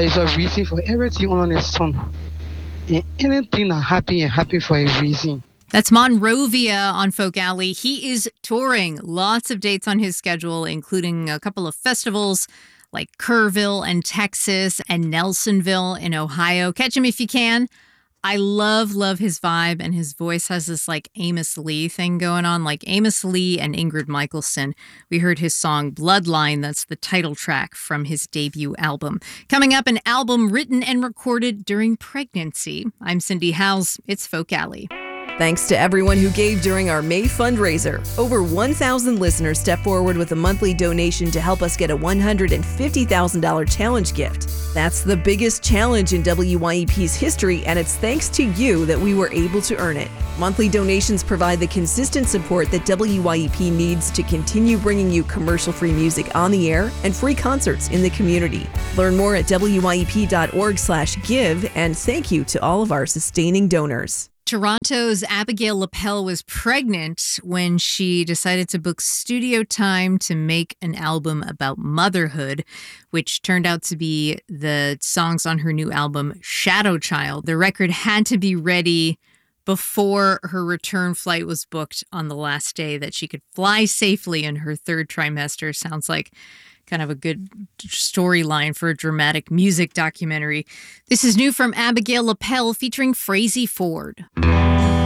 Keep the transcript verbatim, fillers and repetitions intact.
There is a reason for everything on the sun. And anything that happen and happen for a reason. That's Monrovia on Folk Alley. He is touring. Lots of dates on his schedule, including a couple of festivals like Kerrville in Texas and Nelsonville in Ohio. Catch him if you can. I love, love his vibe, and his voice has this like Amos Lee thing going on, like Amos Lee and Ingrid Michaelson. We heard his song Bloodline. That's the title track from his debut album. Coming up, an album written and recorded during pregnancy. I'm Cindy Howes. It's Folk Alley. Thanks to everyone who gave during our May fundraiser. Over one thousand listeners stepped forward with a monthly donation to help us get a one hundred fifty thousand dollars challenge gift. That's the biggest challenge in W Y E P's history, and it's thanks to you that we were able to earn it. Monthly donations provide the consistent support that W Y E P needs to continue bringing you commercial-free music on the air and free concerts in the community. Learn more at W Y E P dot org slash give, and thank you to all of our sustaining donors. Toronto's Abigail Lapel was pregnant when she decided to book studio time to make an album about motherhood, which turned out to be the songs on her new album, Shadow Child. The record had to be ready before her return flight was booked on the last day that she could fly safely in her third trimester. Sounds like kind of a good storyline for a dramatic music documentary. This is new from Abigail Lapel featuring Frazey Ford.